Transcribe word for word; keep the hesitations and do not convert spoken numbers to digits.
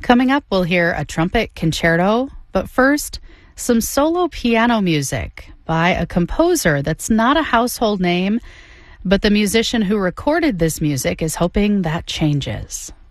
Coming up, we'll hear a trumpet concerto, but first, some solo piano music by a composer that's not a household name, but the musician who recorded this music is hoping that changes.